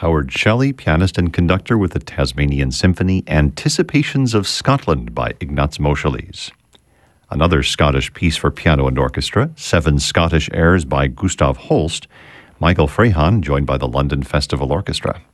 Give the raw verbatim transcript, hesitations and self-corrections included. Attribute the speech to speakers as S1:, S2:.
S1: Howard Shelley, pianist and conductor with the Tasmanian Symphony, Anticipations of Scotland by Ignaz Moscheles. Another Scottish piece for piano and orchestra, Seven Scottish Airs by Gustav Holst, Michael Frehan, joined by the London Festival Orchestra.